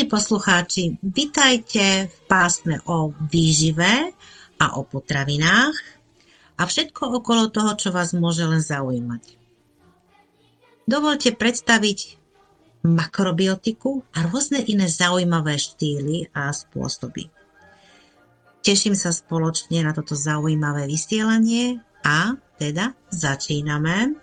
Milí poslucháči, vitajte v pásme o výžive a o potravinách a všetko okolo toho, čo vás môže len zaujímať. Dovoľte predstaviť makrobiotiku a rôzne iné zaujímavé štýly a spôsoby. Teším sa spoločne na toto zaujímavé vysielanie a teda začíname.